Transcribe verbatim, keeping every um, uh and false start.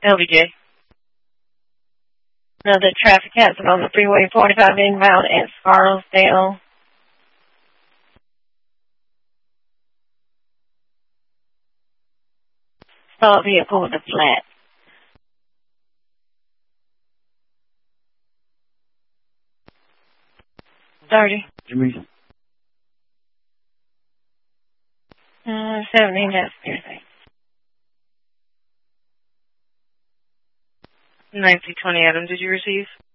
L B J. Another traffic hazard on the freeway forty-five inbound at Scarsdale. Saw a vehicle with a flat. thirty. Jimmy. Uh, seventeen, that's Thursday. ninety twenty, Adam, did you receive?